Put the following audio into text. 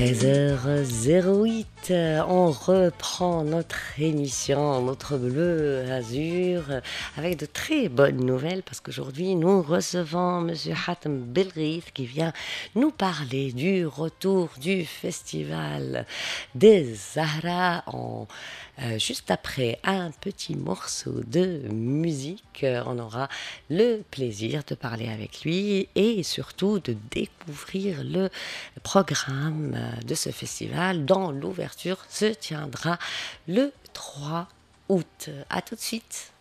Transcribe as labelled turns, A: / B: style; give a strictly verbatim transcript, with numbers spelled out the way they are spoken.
A: treize heures zéro huit, on reprend notre émission, notre bleu azur, avec de très bonnes nouvelles parce qu'aujourd'hui nous recevons Monsieur Hatem Belrith qui vient nous parler du retour du festival des Zahra en, euh, juste après un petit morceau de musique. On aura le plaisir de parler avec lui et surtout de découvrir le programme de ce festival dont l'ouverture se tiendra le trois août. À tout de suite.